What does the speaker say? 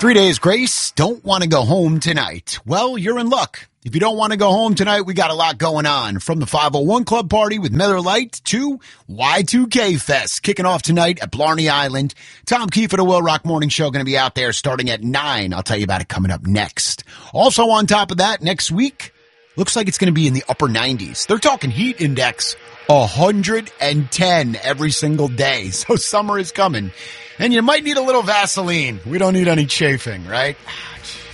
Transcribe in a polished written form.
3 days grace, don't want to go home tonight. Well, you're in luck. If you don't want to go home tonight, we got a lot going on. From the 501 Club Party with Miller Lite to Y2K Fest, kicking off tonight at Blarney Island. Tom Keefe of the Will Rock Morning Show going to be out there starting at 9. I'll tell you about it coming up next. Also on top of that, next week, looks like it's going to be in the upper 90s. They're talking heat index 110 every single day. So summer is coming. And you might need a little Vaseline. We don't need any chafing, right?